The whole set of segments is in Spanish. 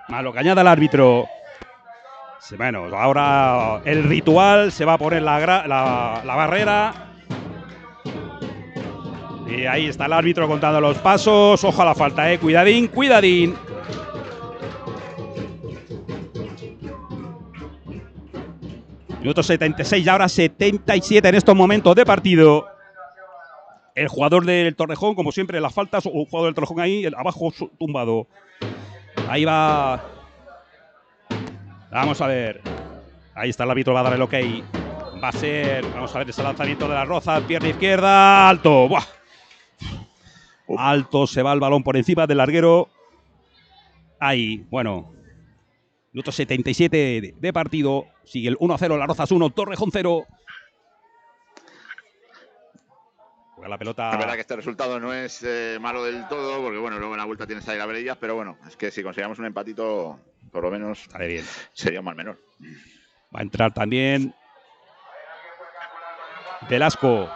Más lo que añada el árbitro. Bueno, ahora el ritual, se va a poner la barrera. Y ahí está el árbitro contando los pasos. Ojo a la falta, cuidadín, cuidadín. Minuto 76 y ahora 77 en estos momentos de partido. El jugador del Torrejón, como siempre, las faltas, un jugador del Torrejón ahí, abajo tumbado. Ahí va. Vamos a ver. Ahí está el árbitro, va a dar el ok. Va a ser, vamos a ver, ese lanzamiento de la Roza, pierna izquierda, alto. ¡Buah! Alto, se va el balón por encima del larguero. Ahí, bueno. Minuto 77 de partido. Sigue el 1-0, La Rozas 1, Torrejón 0. Juega la pelota. La verdad que este resultado no es malo del todo, porque bueno, luego en la vuelta tienes ahí la Verillas, pero bueno, es que si conseguíamos un empatito, por lo menos sale bien. Sería un mal menor. Va a entrar también Velasco.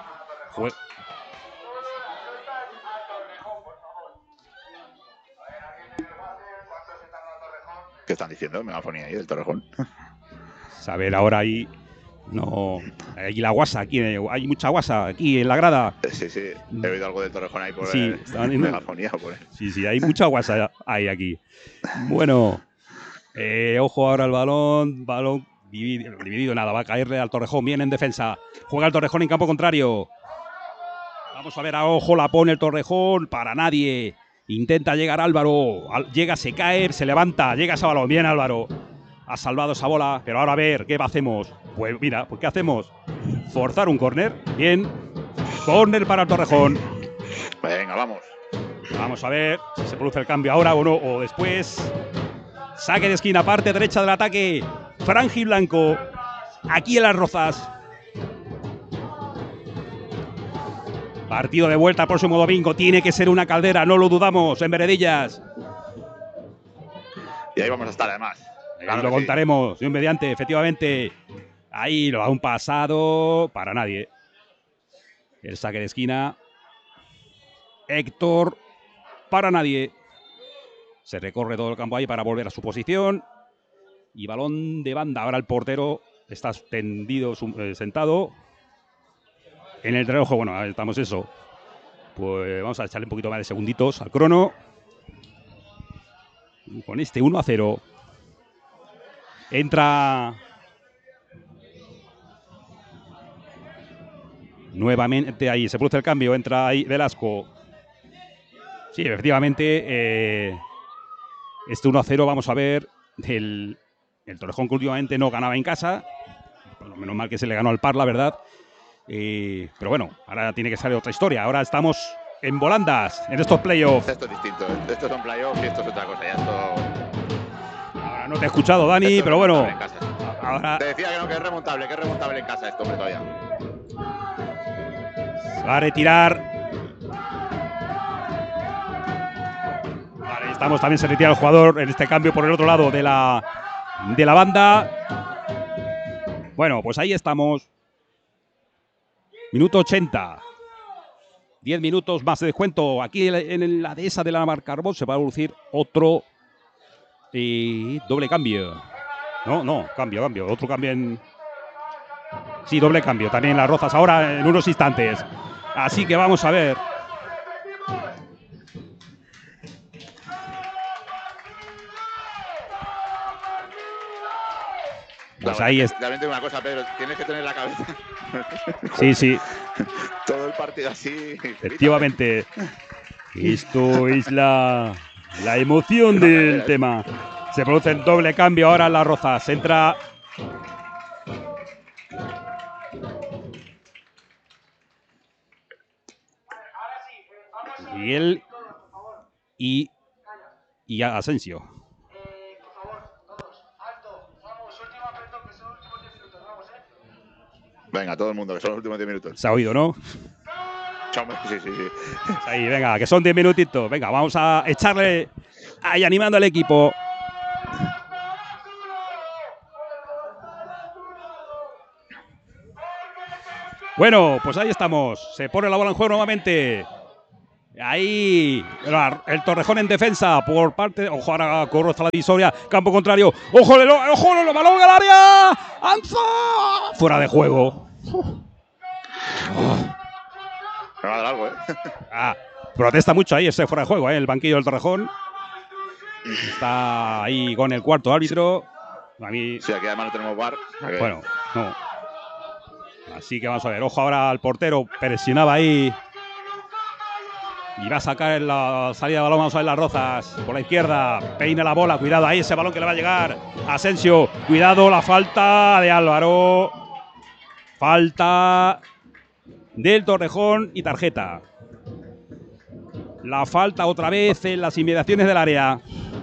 ¿Qué están diciendo? Megafonía ahí del Torrejón. Saber ahora ahí. No. Hay la guasa aquí. Hay mucha guasa aquí en la grada. Sí, sí. He oído algo del Torrejón ahí por sí, megafonía. Por sí, hay mucha guasa ahí aquí. Bueno. Ojo ahora el balón. Balón dividido, nada. Va a caerle al Torrejón. Viene en defensa. Juega el Torrejón en campo contrario. Vamos a ver a ojo. La pone el Torrejón. Para nadie. Intenta llegar Álvaro. Llega, se cae, se levanta. Llega ese balón. Bien Álvaro. Ha salvado esa bola. Pero ahora a ver, ¿qué hacemos? Pues mira, ¿qué hacemos? Forzar un córner. Bien. Córner para el Torrejón. Venga, vamos. Vamos a ver si se produce el cambio ahora o no. O después. Saque de esquina, parte derecha del ataque. Franji Blanco. Aquí en Las Rozas. Partido de vuelta el próximo domingo. Tiene que ser una caldera, no lo dudamos, en Veredillas. Y ahí vamos a estar además. Claro, lo contaremos, Dios mediante, efectivamente. Ahí lo da un pasado para nadie. El saque de esquina. Héctor para nadie. Se recorre todo el campo ahí para volver a su posición. Y balón de banda. Ahora el portero está tendido, sentado. En el reloj, bueno, estamos eso. Pues vamos a echarle un poquito más de segunditos al crono. Y con este 1-0. Entra nuevamente ahí, se produce el cambio, entra ahí Velasco. Sí, efectivamente, este 1-0 vamos a ver el Torrejón, que últimamente no ganaba en casa. Bueno, menos mal que se le ganó al Par, la verdad. Pero bueno, ahora tiene que salir otra historia. Ahora estamos en volandas, en estos playoffs. Esto es distinto, estos son playoffs y esto es otra cosa. Ya esto... Ahora no te he escuchado, Dani, pero bueno. Ahora... Te decía que no, que es remontable en casa esto, hombre, todavía. Se va a retirar. Vale, estamos, también se retira el jugador en este cambio por el otro lado de la banda. Bueno, pues ahí estamos. Minuto 80. 10 minutos más de descuento. Aquí en la dehesa de la Navalcarbón se va a producir otro doble cambio. No, cambio. Otro cambio en... Sí, doble cambio. También Las Rozas ahora en unos instantes. Así que vamos a ver. Pues ahí es. También tengo una cosa, Pedro, tienes que tener la cabeza. Sí. Todo el partido así. Efectivamente. Esto es la emoción del tema. Se produce el doble cambio ahora en Las Rozas. Entra. Miguel y Asensio. Venga, todo el mundo, que son los últimos 10 minutos. Se ha oído, ¿no? Sí. Ahí, venga, que son 10 minutitos. Venga, vamos a echarle ahí animando al equipo. Bueno, pues ahí estamos. Se pone la bola en juego nuevamente. Ahí el Torrejón en defensa por parte. Ojo, ahora corre hasta la divisoria. Campo contrario. Ojo, el balón al área. ¡Anza! Fuera de juego. Me va a dar algo, ¿eh? Protesta mucho ahí ese fuera de juego, el banquillo del Torrejón. Está ahí con el cuarto árbitro. A mí... Sí, aquí además no tenemos VAR. Bueno, no. Así que vamos a ver. Ojo ahora al portero. Presionaba ahí. Y va a sacar en la salida de balón. Vamos a ver Las Rozas. Por la izquierda. Peina la bola. Cuidado ahí ese balón que le va a llegar. Asensio. Cuidado la falta de Álvaro. Falta del Torrejón y tarjeta. La falta otra vez en las inmediaciones del área.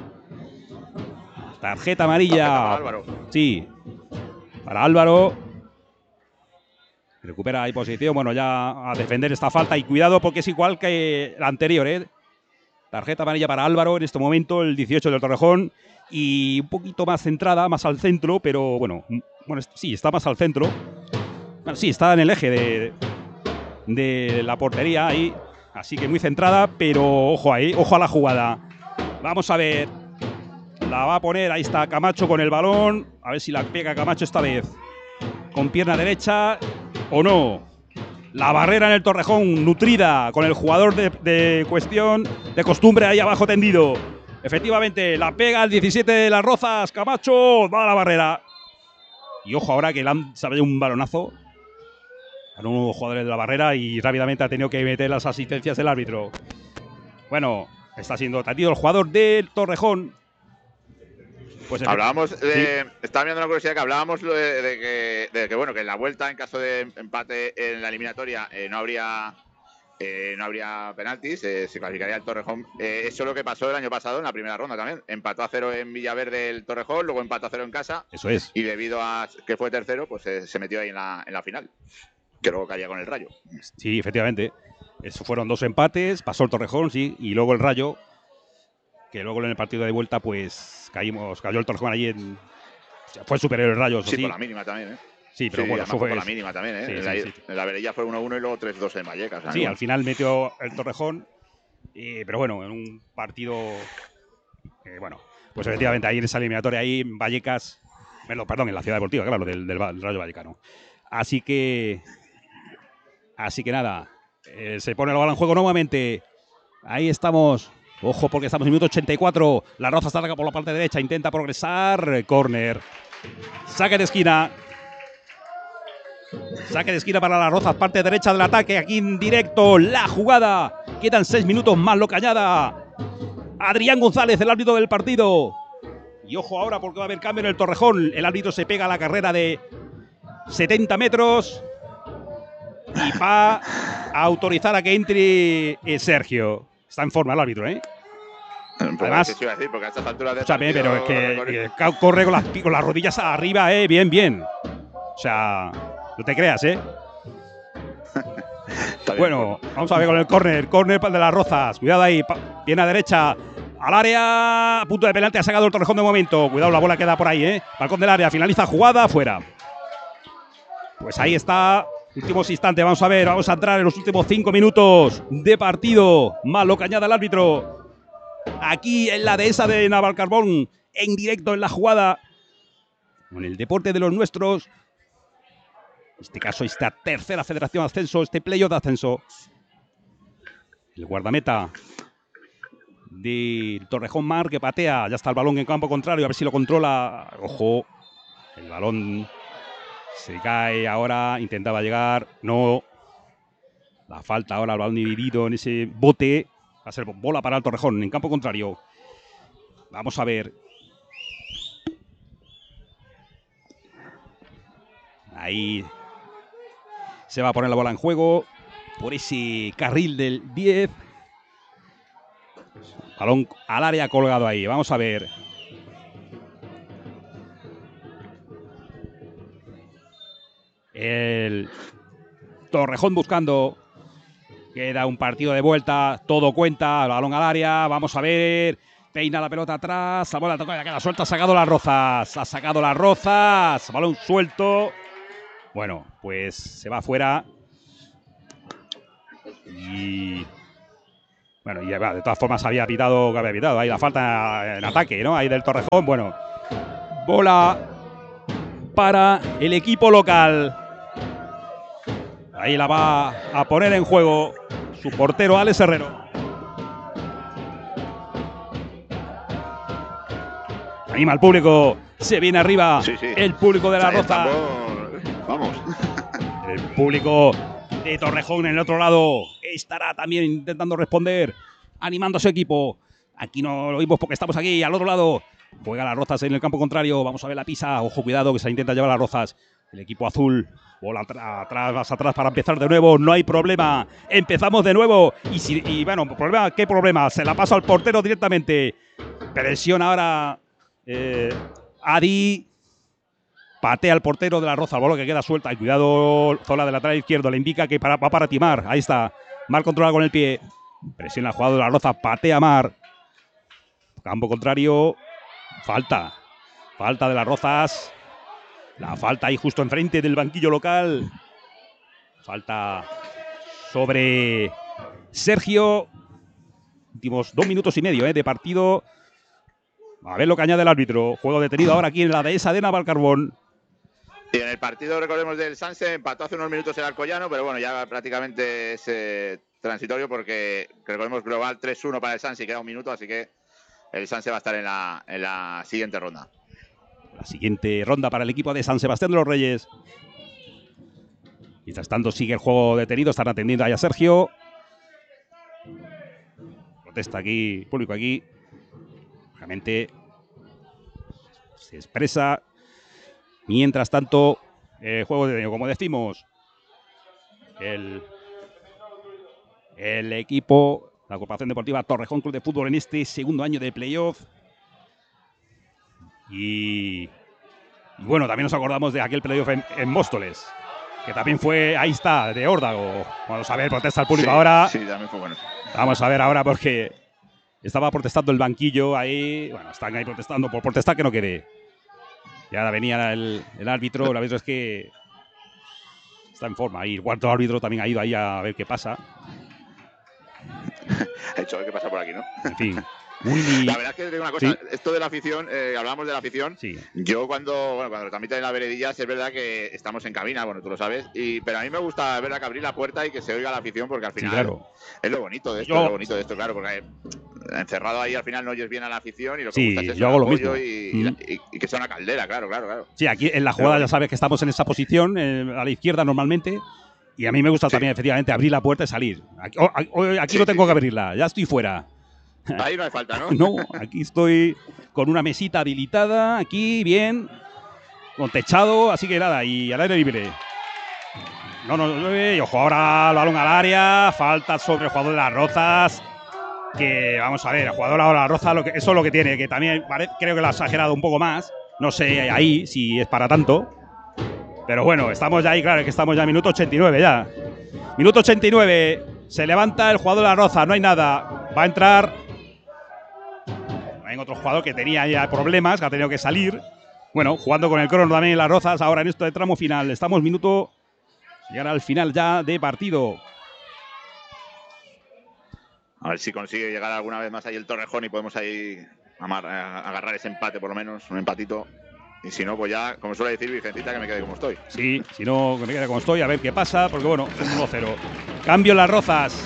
Tarjeta amarilla. Para Álvaro. Sí. Para Álvaro. Recupera ahí posición. Bueno, ya a defender esta falta. Y cuidado porque es igual que la anterior, ¿eh? Tarjeta amarilla para Álvaro en este momento, el 18 del Torrejón. Y un poquito más centrada, más al centro. Pero bueno, sí, está más al centro. Bueno, sí, está en el eje de la portería ahí. Así que muy centrada, pero ojo ahí, ojo a la jugada. Vamos a ver. La va a poner, ahí está Camacho con el balón. A ver si la pega Camacho esta vez. Con pierna derecha o no. La barrera en el Torrejón, nutrida con el jugador de cuestión, de costumbre ahí abajo tendido. Efectivamente, la pega el 17 de Las Rozas. Camacho va a la barrera. Y ojo ahora que le han salido un balonazo a unos jugadores de la barrera y rápidamente ha tenido que meter las asistencias del árbitro. Bueno, está siendo atendido el jugador del Torrejón. Pues hablábamos, estaba viendo una curiosidad que hablábamos de que bueno, que en la vuelta, en caso de empate en la eliminatoria, no habría penaltis, se clasificaría el Torrejón. Eso es lo que pasó el año pasado en la primera ronda también. Empató a 0 en Villaverde el Torrejón, luego empató a 0 en casa. Eso es. Y debido a que fue tercero, pues se metió ahí en la final, que luego caía con el Rayo. Sí, efectivamente. Eso fueron 2 empates, pasó el Torrejón, sí, y luego el Rayo, que luego en el partido de vuelta, pues cayó el Torrejón allí fue superior el Rayo. Sí, por la mínima también, ¿eh? Sí, pero bueno, fue por la mínima también, ¿eh? Sí. En la Verella fue 1-1 y luego 3-2 en Vallecas. Sí, al final metió el Torrejón, pero bueno, en un partido, bueno, pues efectivamente ahí en esa eliminatoria, ahí en Vallecas, perdón, en la Ciudad Deportiva, claro, del Rayo Vallecano. Así que nada, se pone el balón en juego nuevamente. Ahí estamos. Ojo porque estamos en el minuto 84. La Roza está por la parte derecha. Intenta progresar. Córner. Saque de esquina. Saque de esquina para la Rozas. Parte derecha del ataque. Aquí en directo. La jugada. Quedan 6 minutos más. Lo cañada. Adrián González, el árbitro del partido. Y ojo ahora porque va a haber cambio en el Torrejón. El árbitro se pega a la carrera de 70 metros. Y va a autorizar a que entre Sergio. Está en forma el árbitro, ¿eh? Además, iba a decir, porque a estas alturas de partido, pero es que corre con las rodillas arriba, bien. O sea, no te creas, ¿eh? Bueno, vamos a ver con el córner de Las Rozas. Cuidado ahí, bien a derecha, al área, a punto de penalti, ha sacado el Torrejón de momento. Cuidado, la bola queda por ahí, ¿eh? Balcón del área, finaliza jugada, fuera. Pues ahí está. Últimos instantes, vamos a ver, vamos a entrar en los últimos 5 minutos de partido. Más lo que añada el árbitro. Aquí en la dehesa de Navalcarbón, en directo en la jugada. Con el deporte de los nuestros. En este caso, esta tercera federación de ascenso, este playoff de ascenso. El guardameta del Torrejón Mar que patea. Ya está el balón en campo contrario, a ver si lo controla. Ojo, el balón se cae ahora, intentaba llegar, no. La falta ahora, el balón dividido en ese bote. Va a ser bola para el Torrejón en campo contrario. Vamos a ver. Ahí se va a poner la bola en juego por ese carril del 10. Balón al área colgado ahí. Vamos a ver. El Torrejón buscando. Queda un partido de vuelta. Todo cuenta. El balón al área. Vamos a ver. Peina la pelota atrás. La bola toca, queda suelta. Ha sacado Las Rozas. Ha sacado Las Rozas. Balón suelto. Bueno, pues se va afuera. Y Bueno, y de todas formas había pitado que había pitado. Ahí la falta en ataque, ¿no? Ahí del Torrejón. Bueno, bola para el equipo local. Ahí la va a poner en juego su portero Alex Herrero. Anima al público. Se viene arriba el público de La Roza. Vamos. El público de Torrejón en el otro lado estará también intentando responder, animando a su equipo. Aquí no lo vimos porque estamos aquí al otro lado. Juega Las Rozas en el campo contrario. Vamos a ver la pisa. Ojo, cuidado que se intenta llevar Las Rozas. El equipo azul. Bola atrás, más atrás para empezar de nuevo. No hay problema. Empezamos de nuevo. Y bueno, ¿problema? ¿Qué problema? Se la pasa al portero directamente. Presiona ahora Adi. Patea al portero de La Roza. El balón que queda suelta. Y cuidado, Zola de lateral izquierdo. Le indica que va para Timar. Ahí está. Mar controla con el pie. Presiona el jugador de La Roza. Patea Mar. Campo contrario. Falta. Falta de Las Rozas. La falta ahí justo enfrente del banquillo local. Falta sobre Sergio. Últimos 2 minutos y medio de partido. A ver lo que añade el árbitro. Juego detenido ahora aquí en la dehesa de Navalcarbón. Y en el partido, recordemos, del Sanse, empató hace unos minutos el Alcoyano, pero bueno, ya prácticamente es transitorio porque, recordemos, global 3-1 para el Sanse y queda un minuto, así que el Sanse va a estar en la siguiente ronda. La siguiente ronda para el equipo de San Sebastián de los Reyes. Mientras tanto sigue el juego detenido, están atendiendo ahí a Sergio. Protesta aquí, público aquí. Realmente se expresa. Mientras tanto, juego detenido, como decimos, el equipo, la Agrupación Deportiva Torrejón Club de Fútbol en este segundo año de playoff. Y bueno, también nos acordamos de aquel playoff en Móstoles, que también fue, ahí está, de Órdago. Vamos a ver, protesta el público ahora. Sí, también fue bueno. Vamos a ver ahora porque estaba protestando el banquillo ahí. Bueno, están ahí protestando por protestar que no quede. Y ahora venía el árbitro. El árbitro es que está en forma. Y el cuarto árbitro también ha ido ahí a ver qué pasa. Ha hecho a ver qué pasa por aquí, ¿no? En fin. La verdad es que tengo una cosa, esto de la afición, hablamos de la afición. Sí. Yo cuando lo transmiten en la veredilla, es verdad que estamos en cabina, bueno, tú lo sabes, pero a mí me gusta, es verdad, que abrir la puerta y que se oiga la afición, porque al final es lo bonito de esto, claro, porque encerrado ahí al final no oyes bien a la afición y lo que gusta es eso, yo hago lo mismo. Y que sea una caldera, claro. Sí, aquí en la jugada ya sabes que estamos en esa posición, a la izquierda normalmente. Y a mí me gusta también, efectivamente, abrir la puerta y salir. Aquí no tengo que abrirla, ya estoy fuera. Ahí no hay falta, ¿no? No, aquí estoy con una mesita habilitada, aquí bien, con techado, así que nada, y al aire libre. Y ojo, ahora el balón al área, falta sobre el jugador de Las Rozas, que vamos a ver, el jugador ahora de Las Rozas, eso es lo que tiene, que también creo que lo ha exagerado un poco más, no sé ahí si es para tanto, pero bueno, estamos ya ahí, claro, que estamos ya en minuto 89 ya. Minuto 89, se levanta el jugador de Las Rozas, no hay nada, va a entrar. Hay otro jugador que tenía ya problemas, que ha tenido que salir. Bueno, jugando con el crono también en Las Rozas, ahora en esto de tramo final. Estamos llegar al final ya de partido. A ver si consigue llegar alguna vez más ahí el Torrejón y podemos ahí agarrar ese empate, por lo menos, un empatito. Y si no, pues ya, como suele decir Vicencita, que me quede como estoy. Sí, si no, que me quede como estoy, a ver qué pasa, porque bueno, 1-0. Cambio en Las Rozas.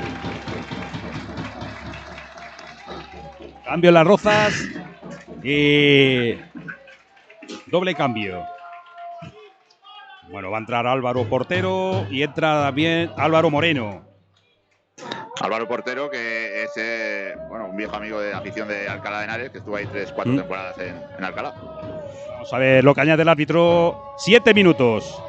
Cambio en Las Rozas. Doble cambio. Bueno, va a entrar Álvaro Portero y entra también Álvaro Moreno. Álvaro Portero, que es un viejo amigo de la afición de Alcalá de Henares, que estuvo ahí 3-4 temporadas en Alcalá. Vamos a ver lo que añade el árbitro. 7 minutos.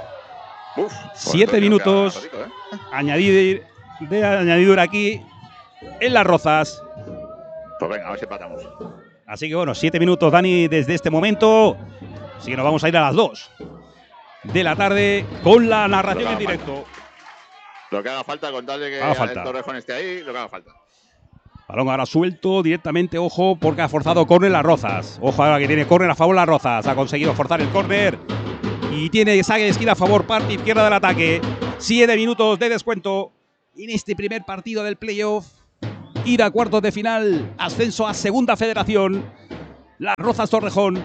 7 minutos. Añadidura aquí en Las Rozas. Pues venga, a ver si empatamos. Así que bueno, 7 minutos, Dani, desde este momento. Así que nos vamos a ir a las 2 de la tarde con la narración en directo. Lo que haga falta, con tal de que el Torrejón esté ahí, lo que haga falta. Balón ahora suelto directamente, ojo, porque ha forzado córner Las Rozas. Ojo ahora que tiene córner a favor Las Rozas. Ha conseguido forzar el córner y tiene saque de esquina a favor, parte izquierda del ataque. 7 minutos de descuento en este primer partido del playoff. ida a cuartos de final, ascenso a Segunda Federación, Las Rozas Torrejón.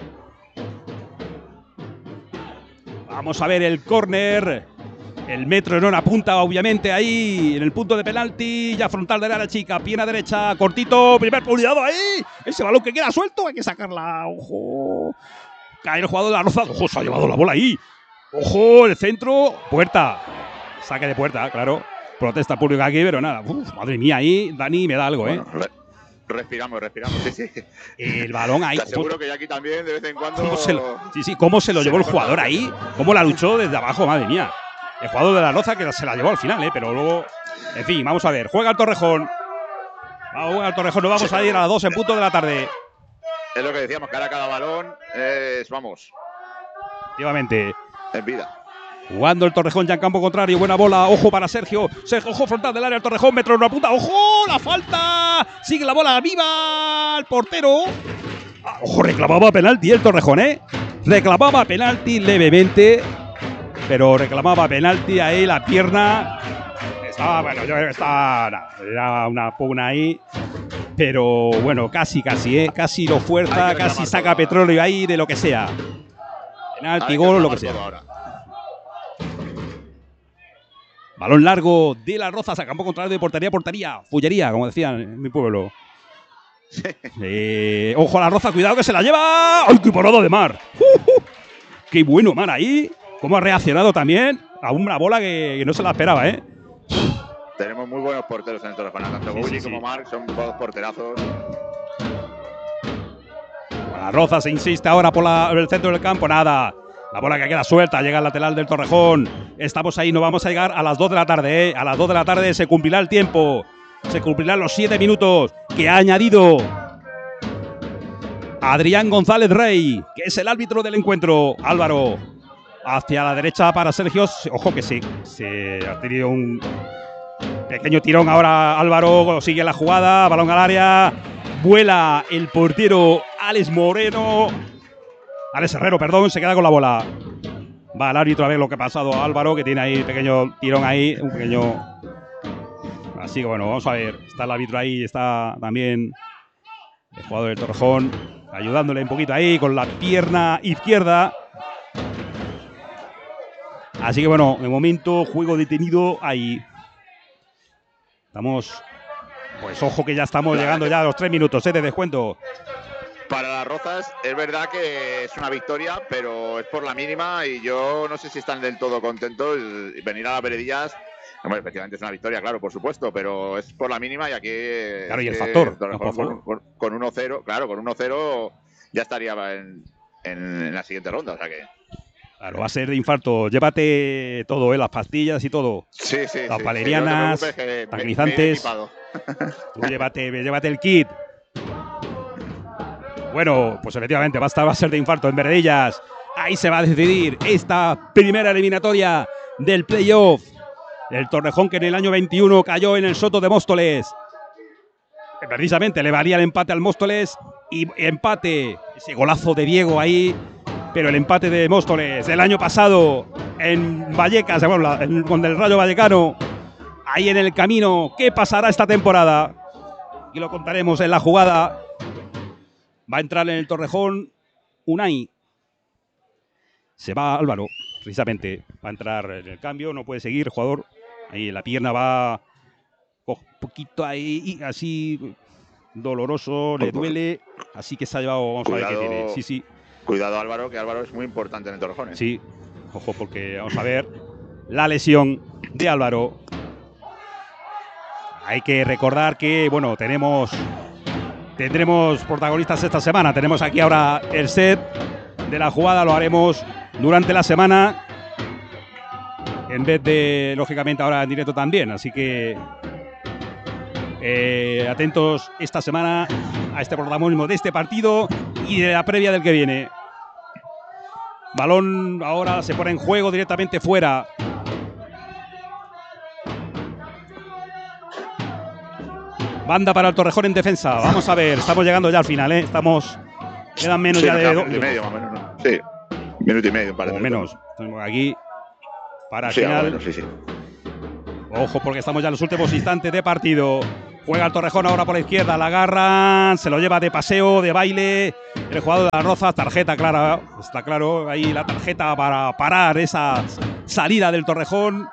Vamos a ver el córner. El metro en una punta, obviamente, ahí en el punto de penalti, ya frontal del área chica, pierna derecha, cortito, primer cuidado ahí. Ese balón que queda suelto, hay que sacarla. Ojo. Cae el jugador de La Roza. Ojo, se ha llevado la bola ahí. Ojo, el centro, puerta. Saque de puerta, claro. Protesta pública aquí, pero nada. Uf, madre mía, ahí Dani me da algo, bueno, Respiramos, sí. El balón ahí. Te aseguro que ya aquí también, de vez en cuando. ¿Cómo se lo llevó el jugador ahí? ¿Cómo la luchó desde abajo? Madre mía. El jugador de La Roza que se la llevó al final, pero luego. En fin, vamos a ver. Juega el Torrejón. Juega el Torrejón. Nos vamos a ir a las 2 en punto de la tarde. Es lo que decíamos, que ahora cada balón vamos. Efectivamente. En vida. Jugando el Torrejón ya en campo contrario. Buena bola. Ojo para Sergio. Ojo frontal del área del Torrejón. Metro en una punta. ¡Ojo! ¡La falta! Sigue la bola. ¡Viva! El portero. Ojo, reclamaba penalti el Torrejón, Reclamaba penalti levemente. Pero reclamaba penalti ahí. La pierna. Estaba, bueno, yo creo que estaba. Era una pugna ahí. Pero bueno, casi, Casi lo fuerza. Casi saca petróleo ahí de lo que sea. Penalti, gol, lo que sea. Balón largo de Las Rozas a campo contrario de portería a portería. Fullería, como decían en mi pueblo. Ojo a La Roza, cuidado que se la lleva. ¡Ay, qué parada de Mar! ¡Qué bueno, Mar, ahí! Cómo ha reaccionado también a una bola que no se la esperaba, Tenemos muy buenos porteros en el Torrejón. Tanto Gulli como Marc son dos porterazos. La Roza se insiste ahora por el centro del campo. Nada. La bola que queda suelta, llega al lateral del Torrejón. Estamos ahí, no vamos a llegar a las 2 de la tarde. A las 2 de la tarde se cumplirá el tiempo. Se cumplirán los 7 minutos que ha añadido Adrián González Rey, que es el árbitro del encuentro. Álvaro, hacia la derecha para Sergio. Ojo que sí, se ha tenido un pequeño tirón ahora. Álvaro sigue la jugada, balón al área. Vuela el portero Alex Herrero, perdón, se queda con la bola. Va el árbitro a ver lo que ha pasado a Álvaro, que tiene ahí pequeño tirón ahí, un pequeño. Así que bueno, vamos a ver. Está el árbitro ahí, está también el jugador del Torrejón, ayudándole un poquito ahí con la pierna izquierda. Así que bueno, de momento, juego detenido ahí. Estamos. Pues ojo que ya estamos llegando ya a los 3 minutos de descuento. Para Las Rozas es verdad que es una victoria, pero es por la mínima y yo no sé si están del todo contentos. Venir a las Veredillas, bueno, efectivamente es una victoria, claro, por supuesto, pero es por la mínima y aquí… Claro, y el factor. Con 1-0, claro, con 1-0 ya estaría en la siguiente ronda, o sea que… Claro, va a ser de infarto. Llévate todo, las pastillas y todo. Sí. Las valerianas, tranquilizantes. Tú llévate el kit. Bueno, pues efectivamente va a ser de infarto en Veredillas. Ahí se va a decidir esta primera eliminatoria del playoff. El Torrejón que en el año 21 cayó en el Soto de Móstoles. Precisamente le valía el empate al Móstoles y empate, ese golazo de Diego ahí, pero el empate de Móstoles del año pasado en Vallecas, con el Rayo Vallecano, ahí en el camino. ¿Qué pasará esta temporada? Y lo contaremos en la jugada. Va a entrar en el Torrejón Unai. Se va Álvaro, precisamente. Va a entrar en el cambio, no puede seguir el jugador. Ahí la pierna va un poquito ahí, así doloroso, le duele. Así que se ha llevado, vamos a ver qué tiene. Sí. Cuidado Álvaro, que Álvaro es muy importante en el Torrejón. Sí, ojo, porque vamos a ver la lesión de Álvaro. Hay que recordar que, bueno, tendremos protagonistas esta semana. Tenemos aquí ahora el set de la jugada, lo haremos durante la semana, en vez de, lógicamente, ahora en directo también. Así que atentos esta semana a este protagonismo de este partido y de la previa del que viene. Balón ahora se pone en juego directamente fuera. Banda para el Torrejón en defensa. Vamos a ver, estamos llegando ya al final, quedan menos ya de 2 minutos. Medio, más o menos, ¿no? Sí, minuto y medio. O menos. Estamos aquí para el final. Sí. Ojo, porque estamos ya en los últimos instantes de partido. Juega el Torrejón ahora por la izquierda, la agarran, se lo lleva de paseo, de baile. El jugador de las Rozas, tarjeta clara, está claro, ahí la tarjeta para parar esa salida del Torrejón.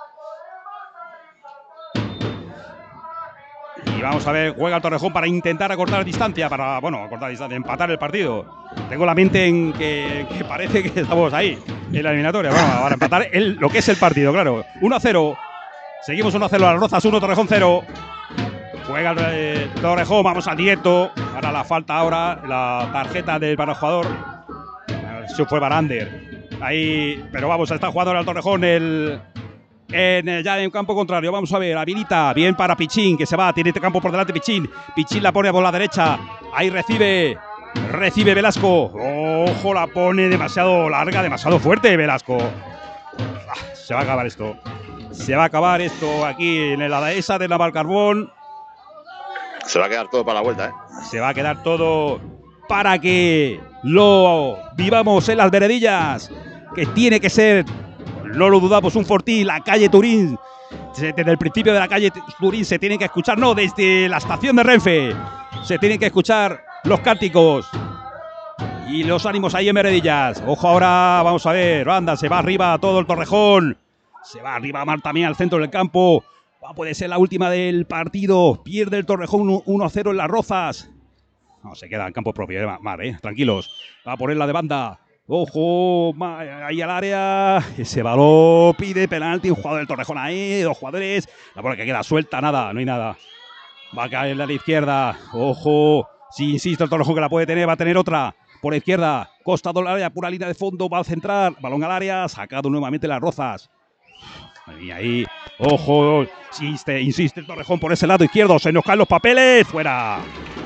Y vamos a ver, juega el Torrejón para intentar acortar distancia, empatar el partido. Tengo la mente en que parece que estamos ahí, en la eliminatoria. Bueno, para empatar lo que es el partido, claro. 1-0. Seguimos 1-0, las Rozas 1, Torrejón 0. Juega el Torrejón, vamos al directo. Ahora la falta ahora, la tarjeta para el jugador. Eso fue Barander. Ahí, pero vamos, está jugando el Torrejón ya en campo contrario. Vamos a ver, habilita bien para Pichín, que se va, tiene este campo por delante Pichín. Pichín la pone por la derecha. Ahí recibe Velasco. Ojo, la pone demasiado larga, demasiado fuerte Velasco. Se va a acabar esto. Se va a acabar esto aquí en la dehesa de Navalcarbón. Se va a quedar todo para la vuelta, ¿eh? Se va a quedar todo para que lo vivamos en las veredillas. Que tiene que ser, no lo dudamos, un fortín. La calle Turín, desde el principio de la calle Turín se tiene que escuchar, no, desde la estación de Renfe, se tienen que escuchar los cánticos y los ánimos ahí en veredillas. Ojo ahora, vamos a ver, anda, se va arriba todo el Torrejón. Se va arriba Marta Mía al centro del campo. Puede ser la última del partido. Pierde el Torrejón 1-0 en las Rozas. No, se queda en campo propio, tranquilos. Va a ponerla de banda. Ojo, ahí al área. Ese balón pide penalti. Un jugador del Torrejón ahí. Dos jugadores. La bola que queda suelta, nada, no hay nada. Va a caer a la izquierda. Ojo. Si insiste el Torrejón que la puede tener, va a tener otra. Por la izquierda. Costado del área, pura línea de fondo. Va a centrar. Balón al área. Sacado nuevamente las Rozas. Y ahí, ojo, insiste el Torrejón por ese lado izquierdo, se nos caen los papeles, fuera.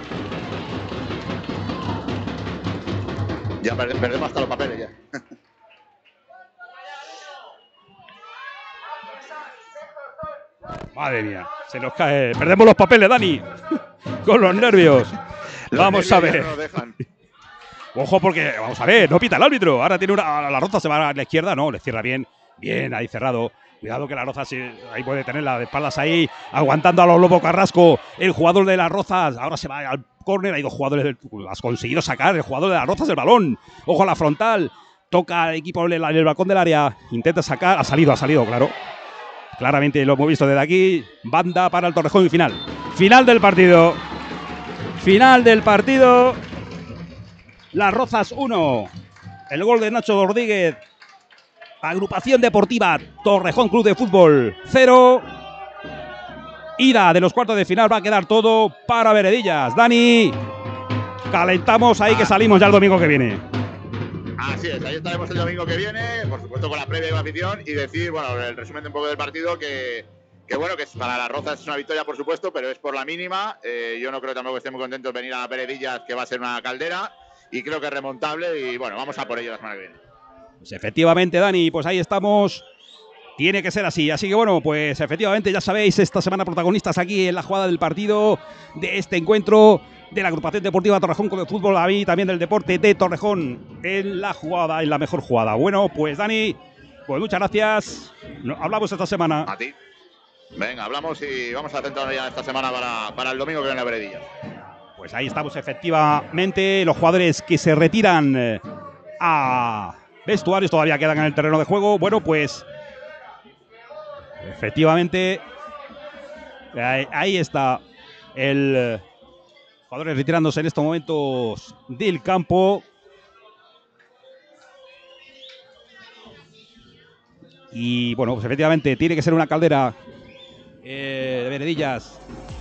Ya perdemos hasta los papeles ya. Madre mía, se nos cae, perdemos los papeles, Dani, con los nervios. Vamos a ver. Ojo porque, vamos a ver, no pita el árbitro, ahora tiene la Roza se va a la izquierda, no, le cierra bien, ahí cerrado. Cuidado que la Roza ahí puede tener las espaldas ahí, aguantando a los Lobo Carrasco. El jugador de las Rozas ahora se va al córner. Hay dos jugadores, has conseguido sacar el jugador de las Rozas el balón. Ojo a la frontal, toca el equipo en el balcón del área, intenta sacar, ha salido, claro. Claramente lo hemos visto desde aquí. Banda para el Torrejón y final. Final del partido. Final del partido. Las Rozas 1. El gol de Nacho Rodríguez. Agrupación Deportiva Torrejón Club de Fútbol 0. Ida de los cuartos de final, va a quedar todo para veredillas. Dani, calentamos ahí que salimos ya el domingo que viene. Así es, ahí estaremos el domingo que viene, por supuesto con la previa y la afición, y decir, bueno, el resumen de un poco del partido, que bueno, que para las Rozas es una victoria por supuesto, pero es por la mínima. Yo no creo que tampoco estén muy contentos de venir a veredillas, que va a ser una caldera, y creo que es remontable, y bueno, vamos a por ello la semana que viene. Pues efectivamente, Dani, pues ahí estamos. Tiene que ser así. Así que bueno, pues efectivamente ya sabéis, esta semana protagonistas aquí en la jugada del partido de este encuentro de la Agrupación Deportiva Torrejón Club de Fútbol, a mí también del deporte de Torrejón en la jugada, en la mejor jugada. Bueno, pues Dani, pues muchas gracias. Hablamos esta semana. A ti. Venga, hablamos y vamos a centrarnos ya esta semana para el domingo que viene la veredilla. Pues ahí estamos efectivamente, los jugadores que se retiran a vestuarios todavía quedan en el terreno de juego. Bueno, pues efectivamente ahí está el jugadores retirándose en estos momentos del campo. Y bueno, pues efectivamente tiene que ser una caldera de veredillas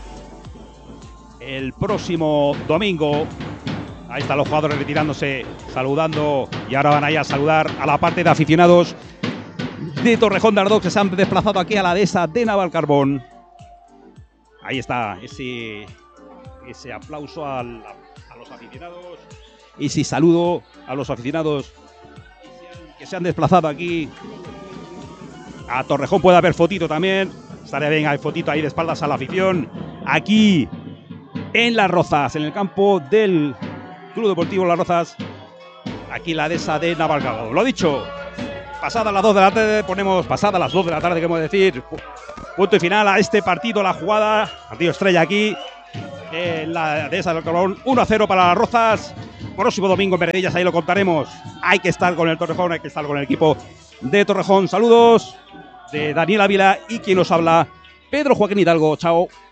el próximo domingo. Ahí están los jugadores retirándose, saludando, y ahora van a ir a saludar a la parte de aficionados de Torrejón de Ardoz que se han desplazado aquí a la dehesa de Navalcarbón. Ahí está ese aplauso a los aficionados, ese saludo a los aficionados que se han desplazado aquí a Torrejón. Puede haber fotito también, estaría bien, hay fotito ahí de espaldas a la afición, aquí en Las Rozas, en el campo del Club Deportivo Las Rozas, aquí en la dehesa de Navalcarbón. Lo dicho, pasadas las 2 de la tarde, ponemos pasadas las 2 de la tarde, queremos decir, punto y final a este partido, la jugada, partido estrella aquí, la de esa del Colón, 1-0 para las Rozas. Próximo domingo en Veredillas, ahí lo contaremos. Hay que estar con el Torrejón, hay que estar con el equipo de Torrejón. Saludos de Daniel Ávila y quien nos habla, Pedro Joaquín Hidalgo. Chao.